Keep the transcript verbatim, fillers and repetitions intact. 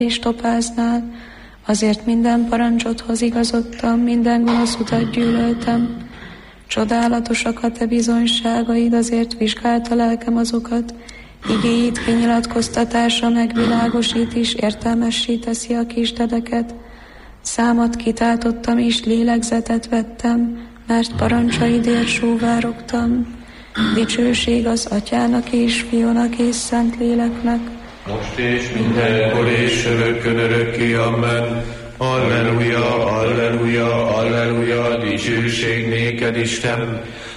és topáznál. Azért minden parancsodhoz igazodtam, minden gonosz utat gyűlöltem. Csodálatosak a te bizonyságaid, azért vizsgálta lelkem azokat. Igéid kinyilatkoztatása megvilágosít is, értelmessé teszi a kisdedeket. Számat kitáltottam és lélegzetet vettem, mert parancsaidért sóvárogtam. Dicsőség az Atyának és Fiúnak és Szentléleknek, most és mindenkor és örökkön örökké, amen. Alleluja, alleluja, alleluja, dicsőség néked, Isten.